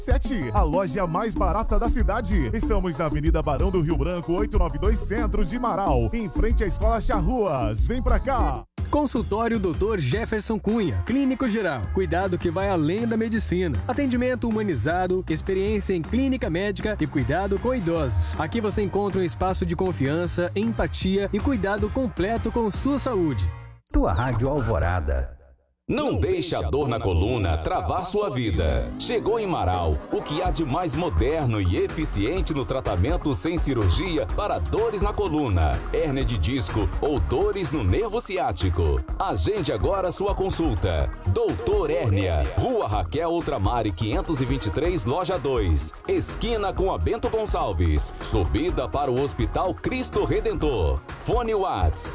7, a loja mais barata da cidade. Estamos na Avenida Barão do Rio Branco, 892 Centro de Marau, em frente à Escola Charruas. Vem pra cá! Consultório Dr. Jefferson Cunha, clínico geral, cuidado que vai além da medicina, atendimento humanizado, experiência em clínica médica e cuidado com idosos. Aqui você encontra um espaço de confiança, empatia e cuidado completo com sua saúde. Tua Rádio Alvorada. Não deixe a dor na coluna travar sua vida. Chegou em Marau o que há de mais moderno e eficiente no tratamento sem cirurgia para dores na coluna, hérnia de disco ou dores no nervo ciático. Agende agora sua consulta. Doutor Hérnia, Rua Raquel Ultramare 523, Loja 2, esquina com a Bento Gonçalves, subida para o Hospital Cristo Redentor. Fone Whats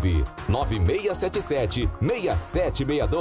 99677-6762.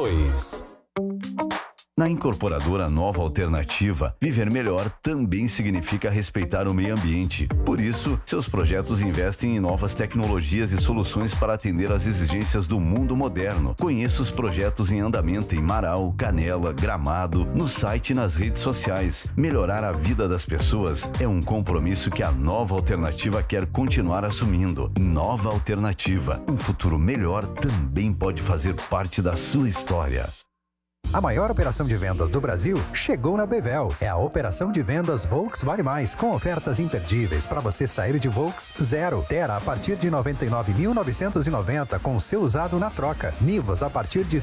Na incorporadora Nova Alternativa, viver melhor também significa respeitar o meio ambiente. Por isso, seus projetos investem em novas tecnologias e soluções para atender às exigências do mundo moderno. Conheça os projetos em andamento em Marau, Canela, Gramado, no site e nas redes sociais. Melhorar a vida das pessoas é um compromisso que a Nova Alternativa quer continuar assumindo. Nova Alternativa, um futuro melhor também pode fazer parte da sua história. A maior operação de vendas do Brasil chegou na Bevel. É a operação de vendas Volks Vale Mais, com ofertas imperdíveis para você sair de Volks zero. Terra a partir de R$ 99.990 com seu usado na troca. Nivus a partir de R$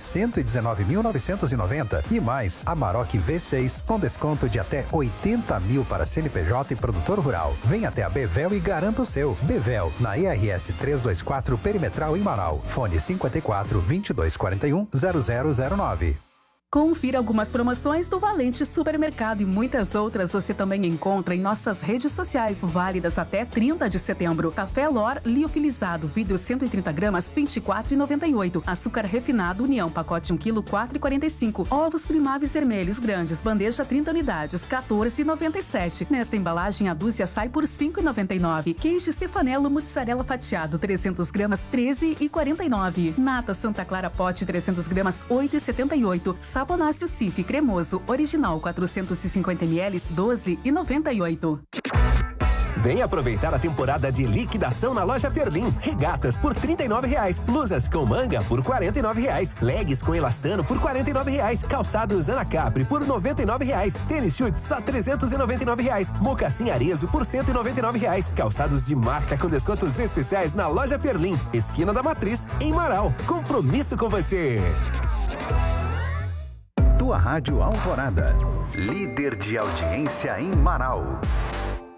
119.990 e mais. Amarok V6 com desconto de até 80 mil para CNPJ e produtor rural. Vem até a Bevel e garanta o seu. Bevel, na ERS 324 Perimetral em Marau. Fone 54 2241 0009. Confira algumas promoções do Valente Supermercado e muitas outras você também encontra em nossas redes sociais, válidas até 30 de setembro. Café Lor liofilizado, vidro 130 gramas, R$ 24,98. Açúcar refinado União, pacote 1 kg, R$ 4,45. Ovos primáveis vermelhos grandes, bandeja 30 unidades, R$ 14,97. Nesta embalagem, a dúzia sai por R$ 5,99. Queijo Stefanello mussarela fatiado, 300 gramas, R$ 13,49. Nata Santa Clara pote, 300 gramas, R$ 8,78. Saponáceo Cif cremoso, original 450 ml, R$ 12,98. Vem aproveitar a temporada de liquidação na loja Ferlim. Regatas por R$ 39,00. Blusas com manga por R$ 49,00. Leggings com elastano por R$ 49,00. Calçados Anacapri por R$ 99,00. Tênis chute só R$ 399,00. Mocassim Arezo por R$ 199,00. Calçados de marca com descontos especiais na loja Ferlim. Esquina da Matriz, em Marau. Compromisso com você. Tua Rádio Alvorada. Líder de audiência em Marau.